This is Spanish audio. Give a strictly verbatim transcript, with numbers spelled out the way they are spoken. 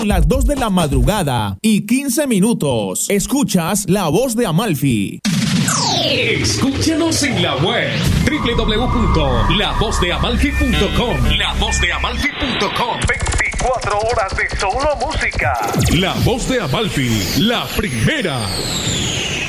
Las dos de la madrugada y quince minutos. Escuchas La Voz de Amalfi. Escúchanos en la web doble u doble u doble u punto la voz de amalfi punto com. la voz de amalfi punto com. veinticuatro horas de solo música. La Voz de Amalfi, la primera.